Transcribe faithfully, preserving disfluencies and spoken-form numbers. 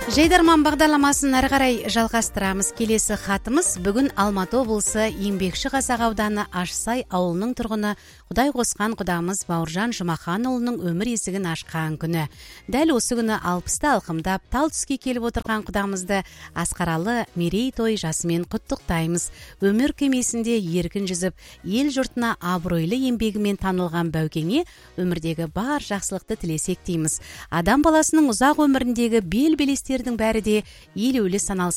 Жайдарман бағдарламасын ары қарай жалғастырамыз. Келесі хатымыз бүгін Алматы облысы Еңбекші Қазақ ауданы Ашсай ауылының тұрғыны Құдай қосқан құдамыз Бауыржан Жұмаханұлының өмір есігін ашқан күні. Дәл осы күні алпысты алқымдап тал түске келіп отырған құдамызды асқаралы мерейтой жасымен құттықтаймыз. Өмір кемесінде еркін жүзіп, ел жұртына абыройлы еңбегімен танылған Бәукеңе өмірдегі бар жақсылықты тілесек дейміз. Адам баласының ұзақ өміріндегі бел белестердің бәрі де елеулі саналса